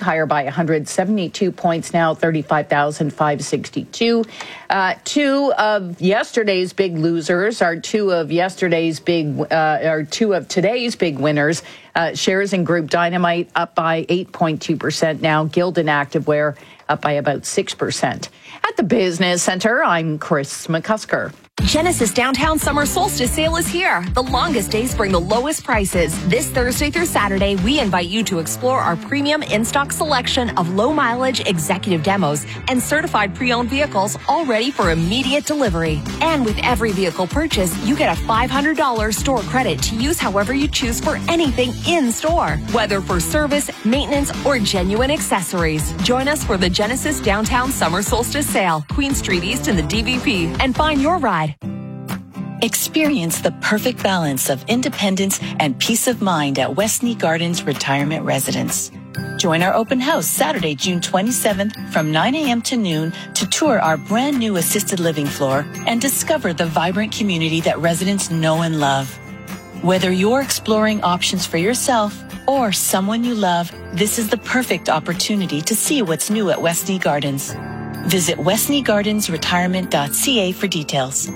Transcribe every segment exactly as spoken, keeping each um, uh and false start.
higher by one hundred seventy-two points now, thirty-five thousand five hundred sixty-two. Uh, two of yesterday's big losers are two of yesterday's big, uh, are two of today's big winners. Uh, shares in Group Dynamite up by eight point two percent now. Gildan Activewear up by about six percent. At the Business Center, I'm Chris McCusker. Genesis Downtown Summer Solstice Sale is here. The longest days bring the lowest prices. This Thursday through Saturday, we invite you to explore our premium in-stock selection of low-mileage executive demos and certified pre-owned vehicles all ready for immediate delivery. And with every vehicle purchase, you get a five hundred dollars store credit to use however you choose for anything in-store, whether for service, maintenance, or genuine accessories. Join us for the Genesis Downtown Summer Solstice Sale, Queen Street East in the D V P, and find your ride. Experience the perfect balance of independence and peace of mind at Westney Gardens Retirement Residence. Join our open house Saturday, June twenty-seventh from nine a.m. to noon to tour our brand new assisted living floor and discover the vibrant community that residents know and love. Whether you're exploring options for yourself or someone you love, this is the perfect opportunity to see what's new at Westney Gardens. Visit westney gardens retirement dot c a for details.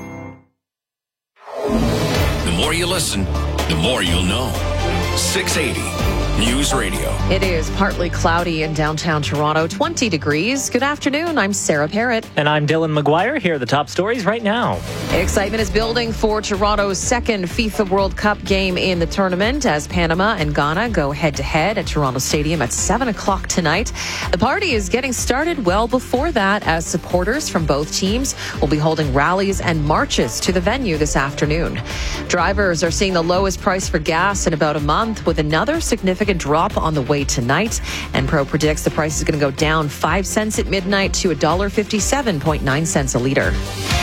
The more you listen, the more you'll know. six eighty News Radio. It is partly cloudy in downtown Toronto, twenty degrees. Good afternoon. I'm Sarah Parrott. And I'm Dylan McGuire. Here are the top stories right now. Excitement is building for Toronto's second FIFA World Cup game in the tournament as Panama and Ghana go head-to-head at Toronto Stadium at seven o'clock tonight. The party is getting started well before that as supporters from both teams will be holding rallies and marches to the venue this afternoon. Drivers are seeing the lowest price for gas in about a month, with another significant drop on the way tonight. And Pro predicts the price is going to go down five cents at midnight to one dollar fifty-seven point nine cents a liter.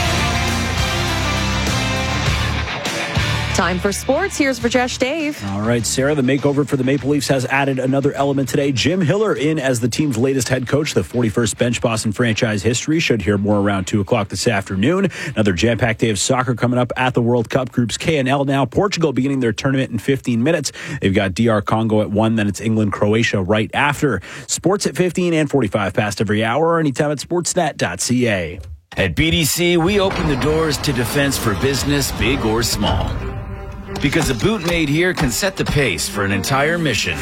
Time for sports. Here's Rajesh Dave. All right, Sarah, the makeover for the Maple Leafs has added another element today. Jim Hiller in as the team's latest head coach, the forty-first bench boss in franchise history. Should hear more around two o'clock this afternoon. Another jam-packed day of soccer coming up at the World Cup. Groups K and L now. Portugal beginning their tournament in fifteen minutes. They've got D R Congo at one, then it's England, Croatia right after. Sports at fifteen and forty-five past every hour, or anytime at sportsnet dot c a. At B D C, we open the doors to defense for business, big or small. Because a boot made here can set the pace for an entire mission.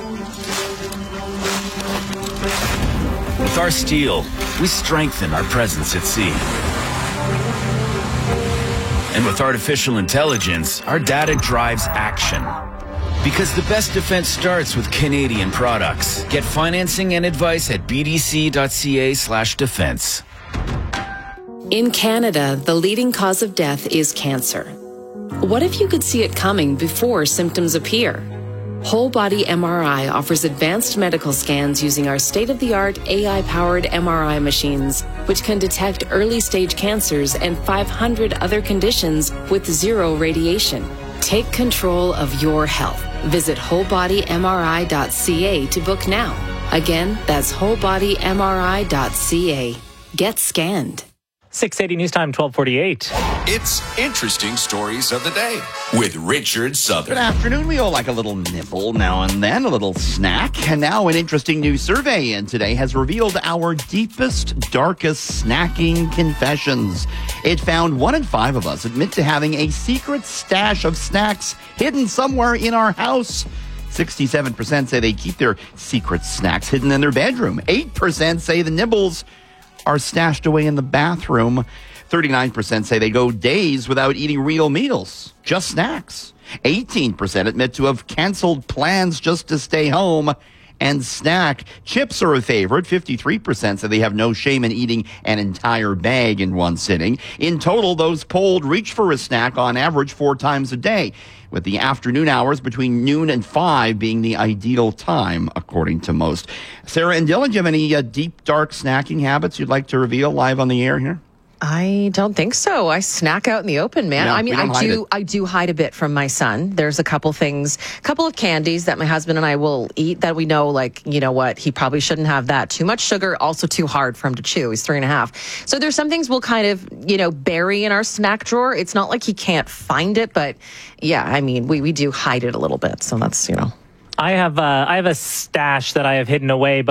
With our steel, we strengthen our presence at sea. And with artificial intelligence, our data drives action. Because the best defense starts with Canadian products. Get financing and advice at b d c dot c a slash defense. In Canada, the leading cause of death is cancer. What if you could see it coming before symptoms appear? Whole Body M R I offers advanced medical scans using our state-of-the-art A I-powered M R I machines, which can detect early-stage cancers and five hundred other conditions with zero radiation. Take control of your health. Visit whole body m r i dot c a to book now. Again, that's whole body m r i dot c a. Get scanned. six eighty News Time, twelve forty-eight. It's Interesting Stories of the Day with Richard Southern. Good afternoon. We all like a little nibble now and then, a little snack. And now an interesting new survey in today has revealed our deepest, darkest snacking confessions. It found one in five of us admit to having a secret stash of snacks hidden somewhere in our house. sixty-seven percent say they keep their secret snacks hidden in their bedroom. eight percent say the nibbles are stashed away in the bathroom. thirty-nine percent say they go days without eating real meals, just snacks. eighteen percent admit to have canceled plans just to stay home and snack. Chips are a favorite. fifty-three percent say they have no shame in eating an entire bag in one sitting. In total, those polled reach for a snack on average four times a day, with the afternoon hours between noon and five being the ideal time, according to most. Sarah and Dylan, do you have any uh, deep, dark snacking habits you'd like to reveal live on the air here? I don't think so. I snack out in the open, man. No, I mean, we don't I do. hide I do hide a bit from my son. There's a couple things, a couple of candies that my husband and I will eat that we know, like, you know what, he probably shouldn't have that. Too much sugar, also too hard for him to chew. He's three and a half. So there's some things we'll kind of, you know, bury in our snack drawer. It's not like he can't find it, but yeah, I mean, we we do hide it a little bit. So that's, you know. I have uh, I have a stash that I have hidden away, but